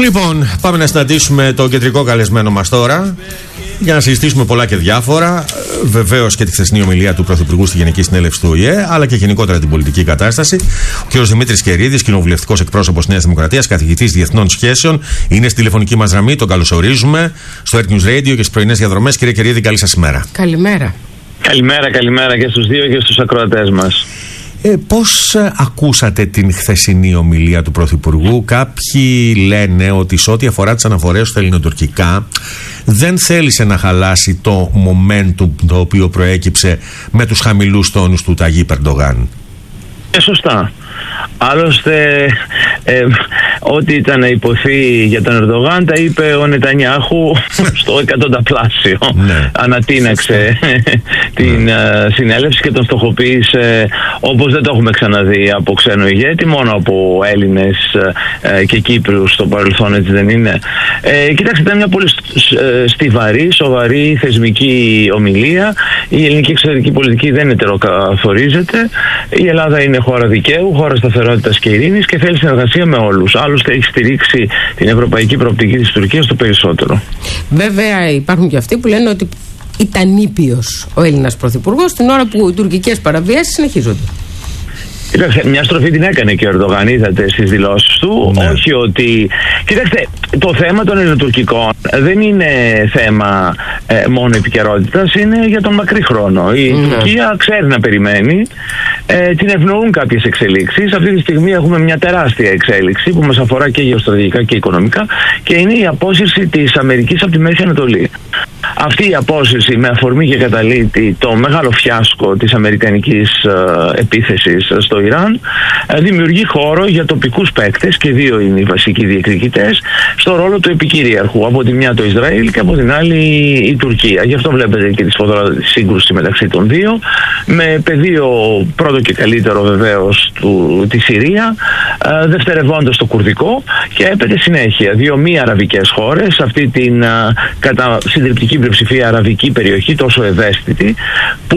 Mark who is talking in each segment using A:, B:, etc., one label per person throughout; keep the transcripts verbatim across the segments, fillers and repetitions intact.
A: Λοιπόν, πάμε να συναντήσουμε τον κεντρικό καλεσμένο μας τώρα για να συζητήσουμε πολλά και διάφορα. Βεβαίως και τη χθεσινή ομιλία του Πρωθυπουργού στη Γενική Συνέλευση του Ο Η Ε, αλλά και γενικότερα την πολιτική κατάσταση. Ο κ. Δημήτρης Κερίδης, κοινοβουλευτικός εκπρόσωπος Νέας Δημοκρατίας, καθηγητής διεθνών σχέσεων, είναι στη τηλεφωνική μας γραμμή. Τον καλωσορίζουμε στο Earth News Radio και στις πρωινές διαδρομές. Κύριε Κερίδη, καλή σας ημέρα.
B: Καλημέρα.
C: Καλημέρα, καλημέρα και στους δύο και στους ακροατές μας.
A: Ε, πώς ακούσατε την χθεσινή ομιλία του Πρωθυπουργού? Κάποιοι λένε ότι σε ό,τι αφορά τις αναφορές στα ελληνοτουρκικά δεν θέλησε να χαλάσει το momentum το οποίο προέκυψε με τους χαμηλούς τόνους του Ταγίπ Ερντογάν.
C: Ε, σωστά. Άλλωστε, ε, ό,τι ήταν να υποθεί για τον Ερντογάν τα είπε ο Νετανιάχου στο εκατονταπλάσιο. Ναι. Ανατείναξε την ναι. uh, συνέλευση και τον στοχοποίησε όπως δεν το έχουμε ξαναδεί από ξένο ηγέτη, μόνο από Έλληνες uh, και Κύπριους στο παρελθόν, έτσι δεν είναι? Ε, κοιτάξτε, ήταν μια πολύ στιβαρή, σοβαρή θεσμική ομιλία. Η ελληνική εξωτερική πολιτική δεν ετεροκαθορίζεται. Η Ελλάδα είναι χώρα δικαίου, χώρα σταθερότητας και ειρήνης και θέλει συνεργασία με όλους. Άλλωστε έχει στηρίξει την ευρωπαϊκή προοπτική της Τουρκίας το περισσότερο.
B: Βέβαια υπάρχουν και αυτοί που λένε ότι ήταν ήπιος ο Έλληνας Πρωθυπουργός την ώρα που οι τουρκικές παραβιάσεις συνεχίζονται.
C: Κοιτάξτε, μια στροφή την έκανε και ο Ερντογάν, είδατε στις δηλώσεις του. Ναι. Όχι ότι. Κοιτάξτε, το θέμα των ελληνοτουρκικών δεν είναι θέμα ε, μόνο επικαιρότητας, είναι για τον μακρύ χρόνο. Η ναι. Τουρκία ξέρει να περιμένει, ε, την ευνοούν κάποιες εξελίξεις. Αυτή τη στιγμή έχουμε μια τεράστια εξέλιξη που μας αφορά και γεωστρατηγικά και οικονομικά και είναι η απόσυρση της Αμερικής από τη Μέση Ανατολή. Αυτή η απόσυρση με αφορμή και καταλήτη το μεγάλο φιάσκο της αμερικανικής ε, επίθεσης στο Ιράν ε, δημιουργεί χώρο για τοπικούς παίκτες, και δύο είναι οι βασικοί διεκδικητές, στο ρόλο του επικυρίαρχου. Από τη μια το Ισραήλ και από την άλλη η Τουρκία. Γι' αυτό βλέπετε και τη σφοδρά σύγκρουση μεταξύ των δύο, με πεδίο πρώτο και καλύτερο βεβαίως του, τη Συρία, ε, δευτερευόντως το κουρδικό, και έπεται συνέχεια δύο μη αραβικές χώρες, αυτή την ε, κατά συντριπτική πλειοψηφία αραβική περιοχή, τόσο ευαίσθητη, που,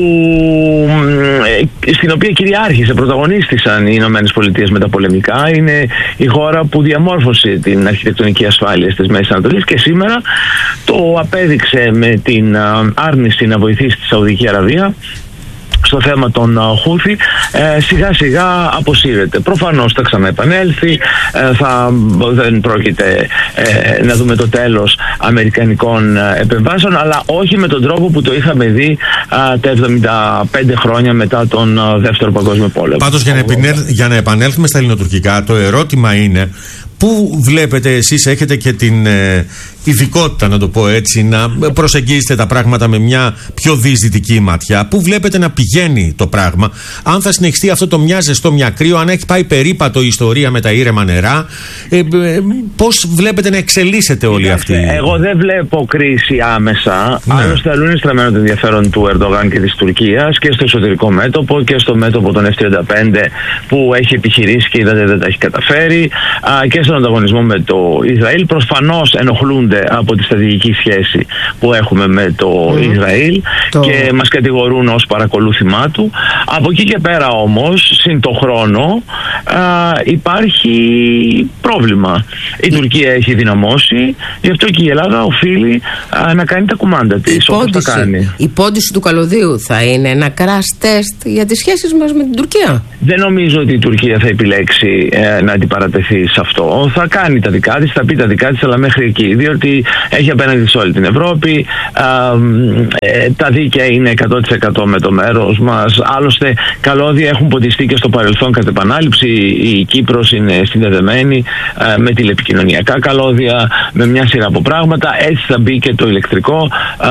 C: ε, στην οποία κυριάρχησε, πρωταγωνίστησαν οι Ηνωμένες Πολιτείες με τα πολεμικά. Είναι η χώρα που διαμόρφωσε την αρχιτεκτονική ασφάλεια της Μέσης Ανατολής και σήμερα το απέδειξε με την άρνηση να βοηθήσει τη Σαουδική Αραβία στο θέμα των Χούθι. ε, σιγά σιγά αποσύρεται. Προφανώς θα ξαναεπανέλθει, ε, θα, δεν πρόκειται ε, να δούμε το τέλος αμερικανικών επεμβάσεων, αλλά όχι με τον τρόπο που το είχαμε δει ε, τα εβδομήντα πέντε χρόνια μετά τον ε, Δεύτερο Παγκόσμιο Πόλεμο.
A: Πάντως για να, επινέλ, για να επανέλθουμε στα ελληνοτουρκικά, το ερώτημα είναι πού βλέπετε εσείς, έχετε και την ε, ειδικότητα, να το πω έτσι, να προσεγγίζετε τα πράγματα με μια πιο διεισδυτική ματιά. Πού βλέπετε να πηγαίνει το πράγμα, αν θα συνεχιστεί αυτό το μια ζεστό μια κρύο, αν έχει πάει περίπατο η ιστορία με τα ήρεμα νερά, ε, ε, πώς βλέπετε να εξελίσσεται όλη αυτή?
C: Εγώ δεν βλέπω κρίση άμεσα. Ναι. Άλλωστε αλλού είναι στραμμένο το ενδιαφέρον του Ερντογάν και της Τουρκίας και στο εσωτερικό μέτωπο και στο μέτωπο των εφ τριάντα πέντε που έχει επιχειρήσει και είδατε δεν τα έχει καταφέρει, α, και στον ανταγωνισμό με το Ισραήλ. Προφανώς ενοχλούνται από τη στρατηγική σχέση που έχουμε με το mm. Ισραήλ το... και μας κατηγορούν ως παρακολούθημά του. Από εκεί και πέρα όμως, συν το χρόνο, α, υπάρχει πρόβλημα. Η mm. Τουρκία έχει δυναμώσει, γι' αυτό και η Ελλάδα οφείλει α, να κάνει τα κουμάντα της, όπως τα κάνει.
B: Η πόντιση του καλωδίου θα είναι ένα crash test για τις σχέσεις μας με την Τουρκία?
C: Δεν νομίζω ότι η Τουρκία θα επιλέξει ε, να αντιπαρατεθεί σε αυτό. Θα κάνει τα δικά της, θα πει τα δικά της, αλλά μέχρι εκεί. Διότι έχει απέναντι σε όλη την Ευρώπη. Α, ε, τα δίκαια είναι εκατό τοις εκατό με το μέρος μας. Άλλωστε, καλώδια έχουν ποτιστεί και στο παρελθόν κατ' επανάληψη. Η Κύπρος είναι συνδεδεμένη α, με τηλεπικοινωνιακά καλώδια, με μια σειρά από πράγματα. Έτσι θα μπει και το ηλεκτρικό α,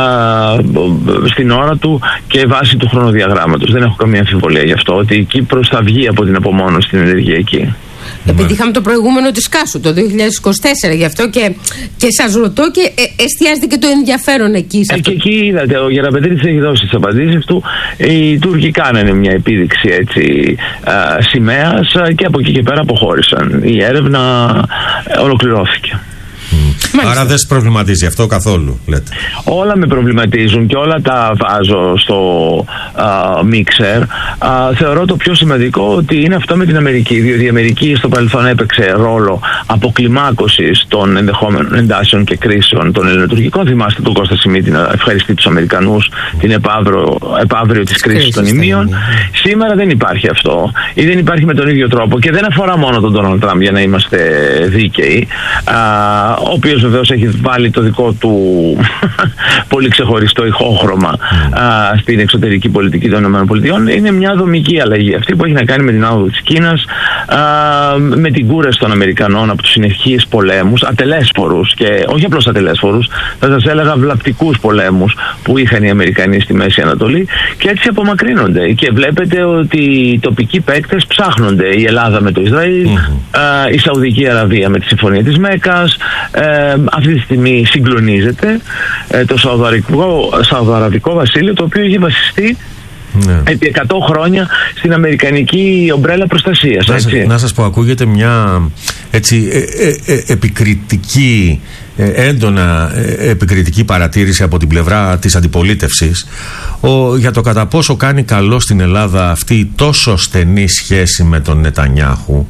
C: στην ώρα του και βάσει του χρονοδιαγράμματος. Δεν έχω καμία αμφιβολία γι' αυτό, ότι η Κύπρος θα βγει από την απομόνωση στην ενεργειακή.
B: Επειδή είχαμε το προηγούμενο της Κάσου το δύο χιλιάδες είκοσι τέσσερα, γι' αυτό και, και σας ρωτώ και ε, εστιάζεται και το ενδιαφέρον εκεί. Σε αυτό.
C: Ε, και εκεί είδατε, ο Γεραπετρίτης έχει δώσει τις απαντήσεις του. Οι Τούρκοι κάνανε μια επίδειξη έτσι α, σημαίας και από εκεί και πέρα αποχώρησαν. Η έρευνα ολοκληρώθηκε.
A: Mm.
B: Μάλιστα.
A: Άρα δεν σε προβληματίζει αυτό καθόλου, λέτε?
C: Όλα με προβληματίζουν και όλα τα βάζω στο μίξερ. Θεωρώ το πιο σημαντικό ότι είναι αυτό με την Αμερική, διότι η Αμερική στο παρελθόν έπαιξε ρόλο αποκλιμάκωσης των ενδεχόμενων εντάσεων και κρίσεων των ελληνοτουρκικών. Θυμάστε τον Κώστα Σιμίτη να ευχαριστεί τους Αμερικανούς την επαύριο, επαύριο της κρίσης των ημείων. Σήμερα δεν υπάρχει αυτό ή δεν υπάρχει με τον ίδιο τρόπο, και δεν αφορά μόνο τον Ντόναλντ Τραμπ, για να είμαστε δίκαιοι, α, ο οποίος βεβαίως έχει βάλει το δικό του πολύ ξεχωριστό ηχόχρωμα α, στην εξωτερική πολιτική των ΗΠΑ. Είναι μια δομική αλλαγή αυτή που έχει να κάνει με την άνοδο της Κίνας, α, με την κούραση των Αμερικανών από τους συνεχείς πολέμους, ατελέσφορους και όχι απλώς ατελέσφορους, θα σας έλεγα βλαπτικούς πολέμους που είχαν οι Αμερικανοί στη Μέση Ανατολή, και έτσι απομακρύνονται. Και βλέπετε ότι οι τοπικοί παίκτες ψάχνονται. Η Ελλάδα με το Ισραήλ, mm-hmm. ε, η Σαουδική Αραβία με τη Συμφωνία της Μέκας, ε, αυτή τη στιγμή συγκλονίζεται ε, το Σαουδαραβικό, Σαουδαραβικό Βασίλειο, το οποίο έχει βασιστεί ναι. επί εκατό χρόνια στην αμερικανική ομπρέλα προστασίας.
A: Να, έτσι. να σας πω, ακούγεται μια έτσι, ε, ε, ε, επικριτική, ε, έντονα ε, επικριτική παρατήρηση από την πλευρά της αντιπολίτευσης ο, για το κατά πόσο κάνει καλό στην Ελλάδα αυτή η τόσο στενή σχέση με τον Νετανιάχου,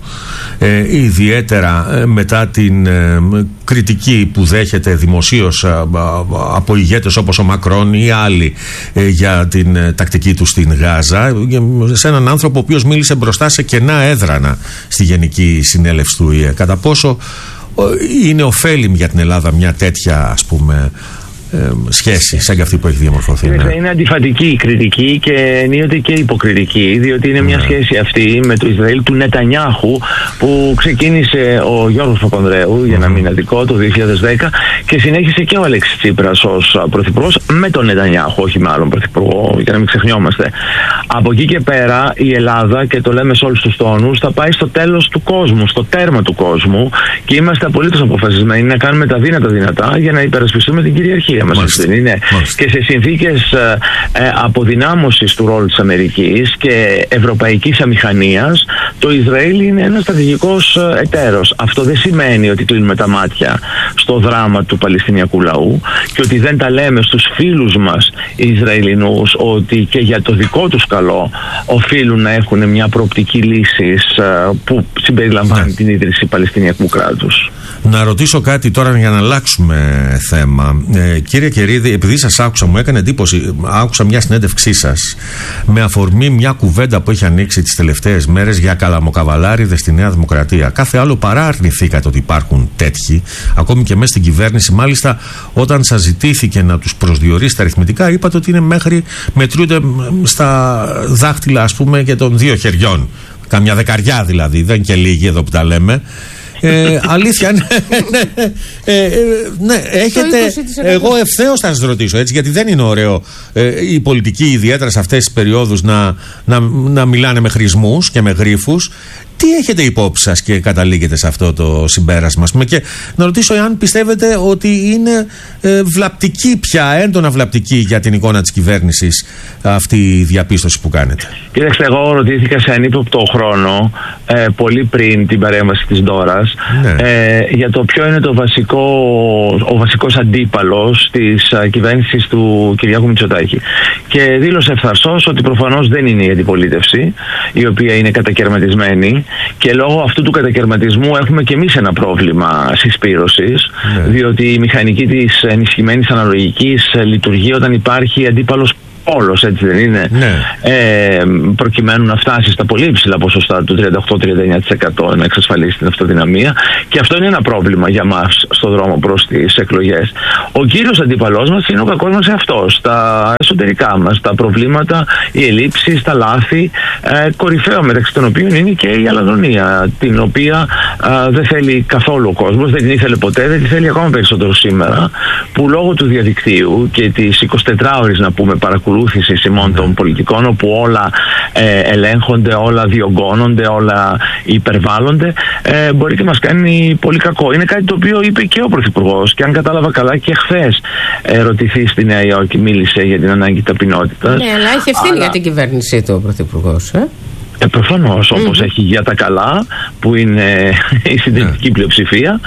A: ε, ιδιαίτερα ε, μετά την ε, κριτική που δέχεται δημοσίως ε, από ηγέτες όπως ο Μακρόν ή άλλοι ε, για την ε, τακτική του στην Γάζα, ε, σε έναν άνθρωπο ο οποίος μίλησε μπροστά σε κενά έδρανα στη Γενική Συνέλευση του ΟΗΕ. Κατά πόσο είναι ωφέλιμη για την Ελλάδα μια τέτοια, ας πούμε, ε, σχέση σαν και αυτή που έχει διαμορφωθεί?
C: Είναι, ναι. είναι αντιφατική η κριτική και ενίοτε και υποκριτική, διότι είναι μια ναι. σχέση αυτή με το Ισραήλ του Νετανιάχου που ξεκίνησε ο Γιώργος Παπανδρέου, mm. για να μην αδικό, το δύο χιλιάδες δέκα, και συνέχισε και ο Αλέξης Τσίπρας ως πρωθυπουργός με τον Νετανιάχου, όχι με άλλον πρωθυπουργό, για να μην ξεχνιόμαστε. Από εκεί και πέρα η Ελλάδα, και το λέμε σε όλους τους τόνους, θα πάει στο τέλος του κόσμου, στο τέρμα του κόσμου, και είμαστε απολύτως αποφασισμένοι να κάνουμε τα δύνατα δυνατά για να υπερασπιστούμε την κυριαρχία μας. Είναι. Και σε συνθήκες ε, ε, αποδυνάμωσης του ρόλου της Αμερικής και ευρωπαϊκής αμηχανίας, το Ισραήλ είναι ένας στρατηγικός ε, εταίρος. Αυτό δεν σημαίνει ότι κλείνουμε τα μάτια στο δράμα του Παλαιστινιακού λαού και ότι δεν τα λέμε στους φίλους μας οι Ισραηλινούς ότι και για το δικό τους καλό οφείλουν να έχουν μια προοπτική λύση ε, που συμπεριλαμβάνει yeah. την ίδρυση Παλαιστινιακού κράτους.
A: Να ρωτήσω κάτι τώρα για να αλλάξουμε θέμα. Ε, κύριε Κερίδη, επειδή σας άκουσα, μου έκανε εντύπωση, άκουσα μια συνέντευξή σας με αφορμή μια κουβέντα που έχει ανοίξει τις τελευταίες μέρες για καλαμοκαβαλάριδες στη Νέα Δημοκρατία. Κάθε άλλο παρά αρνηθήκατε ότι υπάρχουν τέτοιοι, ακόμη και μέσα στην κυβέρνηση. Μάλιστα, όταν σας ζητήθηκε να τους προσδιορίσετε αριθμητικά, είπατε ότι είναι μέχρι, μετρούνται στα δάχτυλα, ας πούμε, και των δύο χεριών. Καμιά δεκαριά δηλαδή, δεν και λίγοι εδώ που τα λέμε. Ε, αλήθεια, ναι, ναι, ε, ναι, έχετε. Εγώ ευθέως θα σας ρωτήσω, έτσι, γιατί δεν είναι ωραίο ε, οι πολιτικοί, ιδιαίτερα σε αυτές τις περιόδους, να, να, να μιλάνε με χρησμούς και με γρίφους. Τι έχετε υπόψη σας και καταλήγετε σε αυτό το συμπέρασμα? Και να ρωτήσω εάν πιστεύετε ότι είναι ε, βλαπτική πια, έντονα βλαπτική για την εικόνα της κυβέρνησης αυτή η διαπίστωση που κάνετε.
C: Κοίταξτε, εγώ ρωτήθηκα σε ανύποπτο χρόνο, ε, πολύ πριν την παρέμβαση της Ντόρας, ναι. ε, για το ποιο είναι το βασικό, ο βασικός αντίπαλος της uh, κυβέρνησης του Κυριάκου Μητσοτάκη. Και δήλωσε ευθαρσώς ότι προφανώς δεν είναι η αντιπολίτευση, η οποία είναι κατακαιρματισμένη, και λόγω αυτού του κατακαιρματισμού έχουμε και εμείς ένα πρόβλημα συσπήρωσης, ναι. διότι η μηχανική της ενισχυμένης αναλογικής λειτουργεί όταν υπάρχει αντίπαλος όλος, έτσι δεν είναι? Ναι. Ε, προκειμένου να φτάσει στα πολύ υψηλά ποσοστά του τριάντα οκτώ με τριάντα εννιά τοις εκατό, να εξασφαλίσει την αυτοδυναμία, και αυτό είναι ένα πρόβλημα για μας στον δρόμο προς τις εκλογές. Ο κύριος αντίπαλός μας είναι ο κακός μας εαυτός, τα εσωτερικά μας, τα προβλήματα, οι ελλείψεις, τα λάθη, ε, κορυφαίο μεταξύ των οποίων είναι και η αλλαδονία, την οποία ε, δεν θέλει καθόλου ο κόσμος, δεν την ήθελε ποτέ, δεν την θέλει ακόμα περισσότερο σήμερα, που λόγω του διαδικτύου και της εικοσιτετράωρης, να πούμε, παρακολουθήσης ημών των πολιτικών, όπου όλα ε, ελέγχονται, όλα διωγγώνονται, όλα υπερβάλλονται, ε, μπορεί και μας κάνει πολύ κακό. Είναι κάτι το οποίο είπε και ο Πρωθυπουργός, και αν κατάλαβα καλά και χθες ερωτηθεί στη Νέα Υόρκη, μίλησε για την ανάγκη ταπεινότητας.
B: Ναι, αλλά έχει ευθύνη αλλά... για την κυβέρνησή του ο Πρωθυπουργός, ε?
C: Ε, προφανώς, όπως mm-hmm. έχει για τα καλά, που είναι η συντηρητική yeah. πλειοψηφία,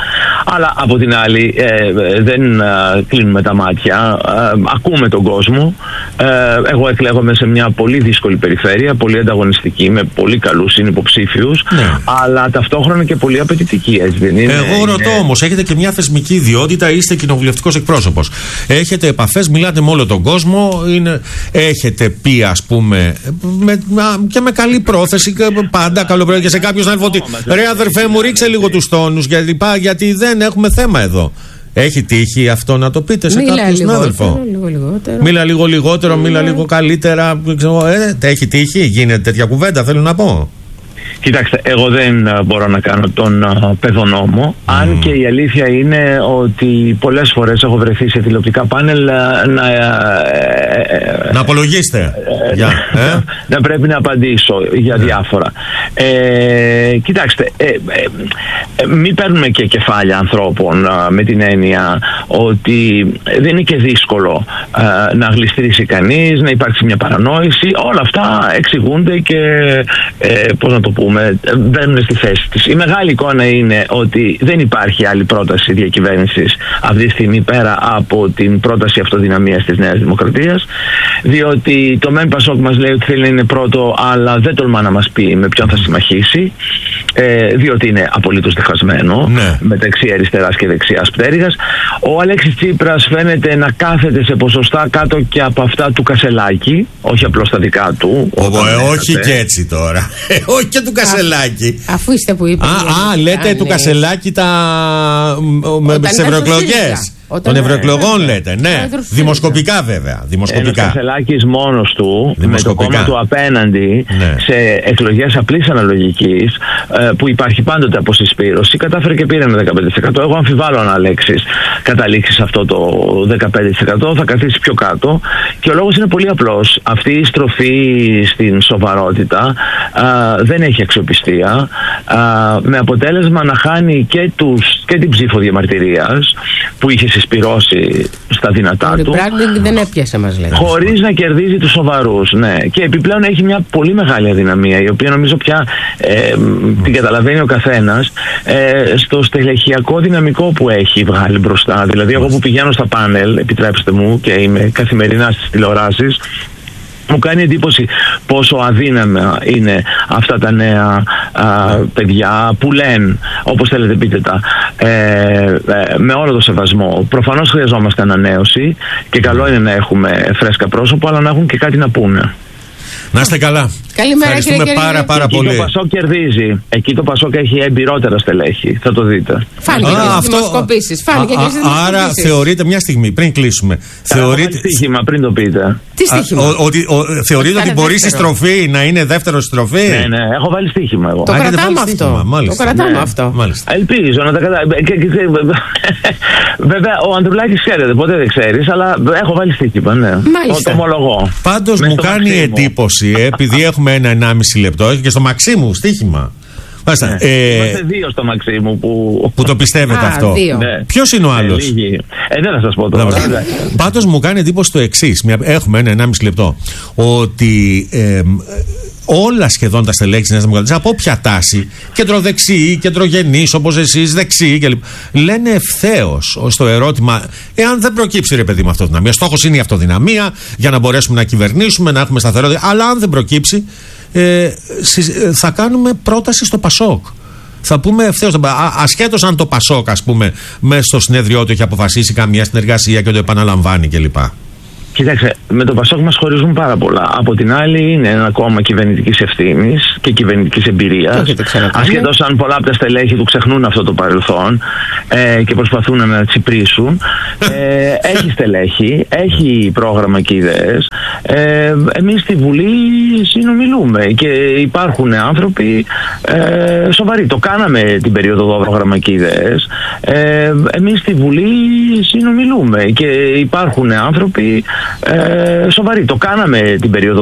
C: Αλλά από την άλλη ε, δεν ε, κλείνουμε τα μάτια, ε, ακούμε τον κόσμο. ε, εγώ εκλέγομαι σε μια πολύ δύσκολη περιφέρεια, πολύ ανταγωνιστική, με πολύ καλούς συνυποψήφιους, ναι. αλλά ταυτόχρονα και πολύ απαιτητική, έτσι δεν είναι?
A: Εγώ ρωτώ είναι... όμως, έχετε και μια θεσμική ιδιότητα, είστε κοινοβουλευτικός εκπρόσωπος, έχετε επαφές, μιλάτε με όλο τον κόσμο, είναι, έχετε πει ας πούμε με, και με καλή πρόθεση πάντα καλοπροαίρετα και σε κάποιον να ότι ρε αδερφέ μου ρίξε λίγο τους τόνους γιατί, γιατί δεν έχουμε θέμα εδώ. Έχει τύχει αυτό να το πείτε σε κάποιον συνάδελφο?
B: Λίγο λιγότερο.
A: Μίλα λίγο λιγότερο, mm. μίλα λίγο καλύτερα. Ε, έχει τύχει, γίνεται τέτοια κουβέντα, θέλω να πω.
C: Κοιτάξτε, εγώ δεν μπορώ να κάνω τον uh, παιδονόμο, mm. αν και η αλήθεια είναι ότι πολλές φορές έχω βρεθεί σε τηλεοπτικά πάνελ uh, να... Uh,
A: να απολογίστε.
C: Uh, yeah. ε? Να πρέπει να απαντήσω για yeah. διάφορα. Ε, κοιτάξτε, ε, ε, ε, μην παίρνουμε και κεφάλια ανθρώπων uh, με την έννοια ότι δεν είναι και δύσκολο uh, να γλιστρήσει κανείς, να υπάρξει μια παρανόηση. Όλα αυτά εξηγούνται και ε, πώς να το πούμε, μπαίνουν στη θέση της. Η μεγάλη εικόνα είναι ότι δεν υπάρχει άλλη πρόταση διακυβέρνησης αυτή τη στιγμή πέρα από την πρόταση αυτοδυναμίας της Νέας Δημοκρατίας, διότι το ΜΕΝ Πασόκ μας λέει ότι θέλει να είναι πρώτο, αλλά δεν τολμά να μας πει με ποιον θα συμμαχίσει, ε, διότι είναι απολύτως διχασμένο ναι. μεταξύ αριστεράς και δεξιάς πτέρυγας. Ο Αλέξης Τσίπρας φαίνεται να κάθεται σε ποσοστά κάτω και από αυτά του Κασελάκη, όχι απλώς τα δικά του.
A: Ο, ε, όχι και έτσι τώρα. Όχι και του Κασελάκη.
B: Α, αφού είστε που είπατε.
A: Α, α λέτε του Κασελάκη τα. με τις ευρωεκλογές. Των ευρωεκλογών λέτε, ναι. Δημοσκοπικά βέβαια. Δημοσκοπικά.
C: Ο Κασελάκης μόνος του, με το κόμμα του απέναντι, ναι. σε εκλογές απλής αναλογικής, που υπάρχει πάντοτε αποσυσπήρωση, κατάφερε και πήρε ένα δεκαπέντε τοις εκατό. Εγώ αμφιβάλλω αν Αλέξης καταλήξει σε αυτό το δεκαπέντε τοις εκατό, θα καθίσει πιο κάτω. Και ο λόγος είναι πολύ απλός. Αυτή η στροφή στην σοβαρότητα α, δεν έχει αξιοπιστία, α, με αποτέλεσμα να χάνει και, τους, και την ψήφο διαμαρτυρίας που είχε συσπυρώσει στα δυνατά του.
B: Δεν έπιασε, μας λέει.
C: Χωρίς να κερδίζει τους σοβαρούς. Ναι. Και επιπλέον έχει μια πολύ μεγάλη αδυναμία, η οποία νομίζω πια ε, την καταλαβαίνει ο καθένας, ε, στο στελεχειακό δυναμικό που έχει βγάλει μπροστά. Δηλαδή, εγώ που πηγαίνω στα πάνελ, επιτρέψτε μου, και είμαι καθημερινά στις τηλεοράσεις, μου κάνει εντύπωση πόσο αδύναμα είναι αυτά τα νέα α, παιδιά που λένε, όπως θέλετε πείτε τα, ε, ε, με όλο το σεβασμό. Προφανώς χρειαζόμαστε ανανέωση και καλό είναι να έχουμε φρέσκα πρόσωπα, αλλά να έχουν και κάτι να πούνε.
A: Να είστε καλά.
B: Καλημέρα,
A: ευχαριστούμε
B: κύριε,
A: πάρα, πάρα
C: εκεί
A: πολύ.
C: Το Πασόκ κερδίζει. Εκεί το Πασόκ έχει εμπειρότερα στελέχη. Θα το δείτε.
B: Φάνηκε και στις δημοσκοπήσεις. Φάνηκε και στις δημοσκοπήσεις.
A: Άρα θεωρείτε, μια στιγμή πριν κλείσουμε.
C: Θεωρείτε. Στοίχημα πριν το πείτε.
B: Τι στοίχημα?
A: Θεωρείτε ότι μπορεί στη στροφή να είναι δεύτερο στροφή?
C: Ναι, ναι, έχω βάλει στοίχημα εγώ.
B: Το κρατάμε αυτό. Το κρατάμε αυτό.
C: Ελπίζω να τα κρατάμε. Βέβαια, ο Ανδρουλάκης ξέρετε, ποτέ δεν ξέρεις, αλλά έχω βάλει στοίχημα. Ναι. Το ομολογώ.
A: Πάντως μου κάνει εντύπωση, επειδή έχουμε ένα ενάμιση λεπτό και στο Μαξίμου στοίχημα.
C: Ναι. Ε, Είμαστε δύο στο Μαξίμου που,
A: που το πιστεύετε
B: Α,
A: αυτό.
C: Ναι.
A: Ποιος είναι ο άλλος?
C: Ε, ε, δεν θα σας πω τώρα.
A: Πάντως μου κάνει εντύπωση το εξής. Έχουμε ένα ενάμιση λεπτό. Ότι ε, όλα σχεδόν τα στελέχη της Νέας Δημοκρατίας, από όποια τάση, κεντροδεξιοί, κεντρογενείς όπως εσείς, δεξιοί κλπ, λένε ευθέως στο ερώτημα, εάν δεν προκύψει ρε παιδί με αυτοδυναμία, στόχος είναι η αυτοδυναμία για να μπορέσουμε να κυβερνήσουμε, να έχουμε σταθερότητα, αλλά αν δεν προκύψει, ε, θα κάνουμε πρόταση στο Πασόκ. Θα πούμε ευθέως, ασχέτως αν το Πασόκ, ας πούμε, μέσα στο συνέδριό του έχει αποφασίσει καμία συνεργασία και το επαναλαμβάνει κλπ.
C: Κοιτάξτε, με το Πασόκ μας χωρίζουν πάρα πολλά. Από την άλλη, είναι ένα κόμμα κυβερνητικής ευθύνης και κυβερνητικής εμπειρίας. Ασχέτως αν πολλά από τα στελέχη του ξεχνούν αυτό το παρελθόν ε, και προσπαθούν να τσιπρίσουν. Ε, έχει στελέχη, έχει πρόγραμμα και ιδέες. Ε, εμείς στη Βουλή συνομιλούμε και υπάρχουν άνθρωποι ε, σοβαροί. Το κάναμε την περίοδο πρόγραμμα και ιδέες. Ε, εμείς στη Βουλή συνομιλούμε και υπάρχουν άνθρωποι Ε, σοβαροί. Το κάναμε την περίοδο